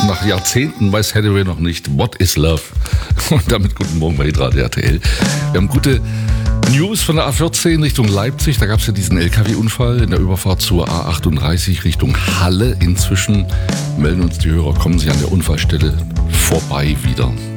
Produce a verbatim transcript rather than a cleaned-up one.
Nach Jahrzehnten weiß Hathaway noch nicht, what is love? Und damit guten Morgen bei Hitradio R T L. Wir haben gute News von der A vierzehn Richtung Leipzig. Da gab es ja diesen L K W-Unfall in der Überfahrt zur A achtunddreißig Richtung Halle. Inzwischen melden uns die Hörer, kommen sie an der Unfallstelle vorbei wieder.